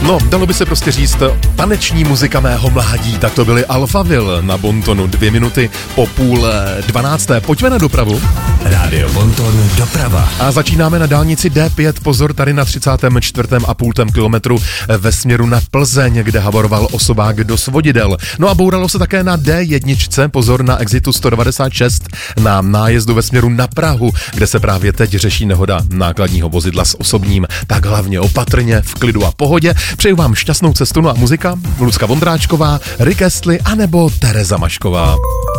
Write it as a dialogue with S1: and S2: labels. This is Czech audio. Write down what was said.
S1: No, dalo by se prostě říct taneční muzika mého mládí, tak to byly Alphaville na Bontonu, 2 minuty po 11:30. Pojďme na dopravu.
S2: Rádio Bonton doprava.
S1: A začínáme na dálnici D5, pozor, tady na 34,5 kilometru ve směru na Plzeň, kde havoroval osobák do svodidel. No a bouralo se také na D1, pozor na exitu 196 na nájezdu ve směru na Prahu, kde se právě teď řeší nehoda nákladního vozidla s osobním. Tak hlavně opatrně, v klidu a pohodě. Přeju vám šťastnou cestu, no a muzika Lucka Vondráčková, Rick Astley anebo Tereza Mašková.